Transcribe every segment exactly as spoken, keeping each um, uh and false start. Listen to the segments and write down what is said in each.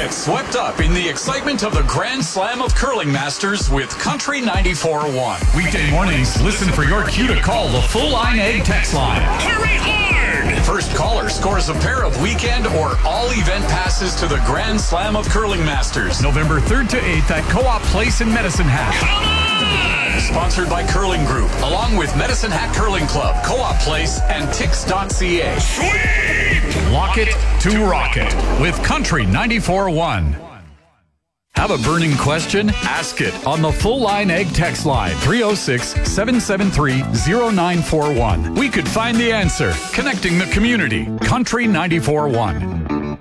Get swept up in the excitement of the Grand Slam of Curling Masters with Country ninety-four point one. Weekday mornings, listen for your cue to call the Full Line Egg text line. Hurry hard! First caller scores a pair of weekend or all event passes to the Grand Slam of Curling Masters. November third to eighth at Co-op Place in Medicine Hat. Come on! Sponsored by Curling Group, along with Medicine Hat Curling Club, Co-op Place, and Tix dot C A. Sweet! Lock it to rock it with Country ninety-four point one. Have a burning question? Ask it on the Full Line Egg text line three oh six, seven seven three, oh nine four one. We could find the answer. Connecting the community. Country ninety-four point one.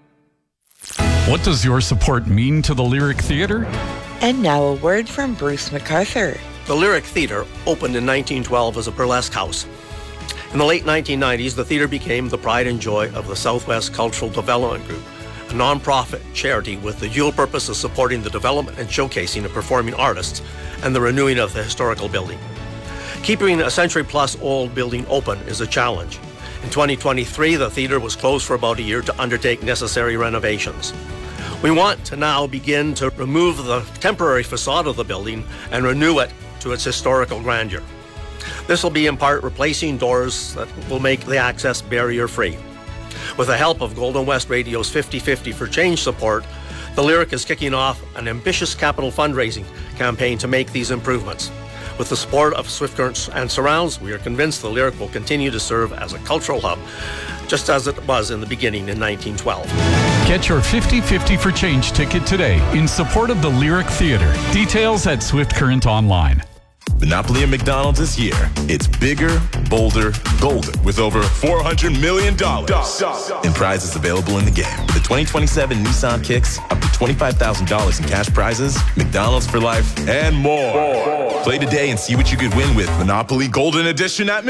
What does your support mean to the Lyric Theatre? And now a word from Bruce MacArthur. The Lyric Theatre opened in nineteen twelve as a burlesque house. In the late nineteen nineties, the theatre became the pride and joy of the Southwest Cultural Development Group, a non-profit charity with the dual purpose of supporting the development and showcasing of performing artists and the renewing of the historical building. Keeping a century-plus-old building open is a challenge. In twenty twenty-three, the theatre was closed for about a year to undertake necessary renovations. We want to now begin to remove the temporary facade of the building and renew it to its historical grandeur. This will be in part replacing doors that will make the access barrier-free. With the help of Golden West Radio's fifty fifty for Change support, the Lyric is kicking off an ambitious capital fundraising campaign to make these improvements. With the support of Swift Current and Surrounds, we are convinced the Lyric will continue to serve as a cultural hub, just as it was in the beginning in nineteen twelve. Get your fifty fifty for Change ticket today in support of the Lyric Theatre. Details at Swift Current Online. Monopoly at McDonald's this year. It's bigger, bolder, golden with over four hundred million dollars in prizes available in the game. With the twenty twenty-seven Nissan Kicks, up to twenty-five thousand dollars in cash prizes, McDonald's for life, and more. more. Play today and see what you could win with Monopoly Golden Edition at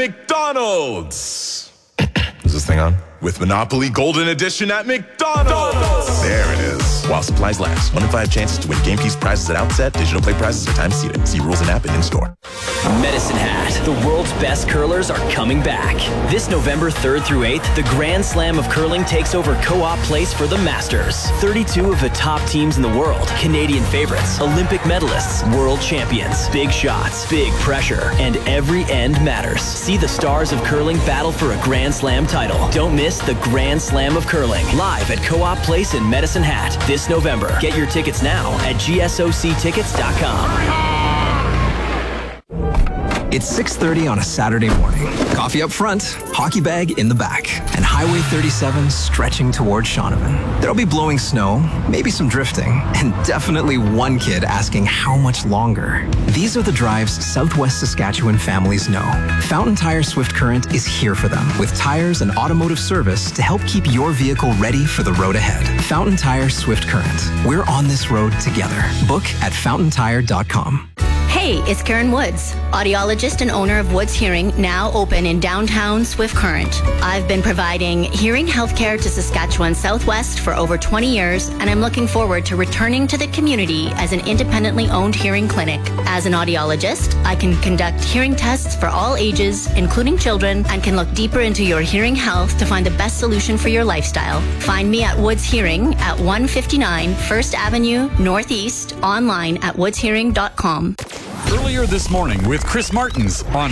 McDonald's. Is this thing on? With Monopoly Golden Edition at McDonald's. There it is. While supplies last. One in five chances to win game piece prizes at outset. Digital play prizes are time seated. See rules and app and in-store. Medicine Hat. The world's best curlers are coming back. This November third through eighth, the Grand Slam of Curling takes over Co-op Place for the Masters. thirty-two of the top teams in the world. Canadian favorites, Olympic medalists, world champions. Big shots, big pressure, and every end matters. See the stars of curling battle for a Grand Slam title. Don't miss the Grand Slam of Curling, live at Co-op Place in Medicine Hat this November. Get your tickets now at G S O C tickets dot com. It's six thirty on a Saturday morning. Coffee up front, hockey bag in the back, and Highway thirty-seven stretching toward Shaunavon. There'll be blowing snow, maybe some drifting, and definitely one kid asking how much longer. These are the drives Southwest Saskatchewan families know. Fountain Tire Swift Current is here for them, with tires and automotive service to help keep your vehicle ready for the road ahead. Fountain Tire Swift Current. We're on this road together. Book at fountain tire dot com. Hey, it's Karen Woods, audiologist and owner of Woods Hearing, now open in downtown Swift Current. I've been providing hearing healthcare to Saskatchewan Southwest for over twenty years, and I'm looking forward to returning to the community as an independently owned hearing clinic. As an audiologist, I can conduct hearing tests for all ages, including children, and can look deeper into your hearing health to find the best solution for your lifestyle. Find me at Woods Hearing at one fifty-nine First Avenue Northeast, online at woods hearing dot com. Earlier this morning with Chris Martins on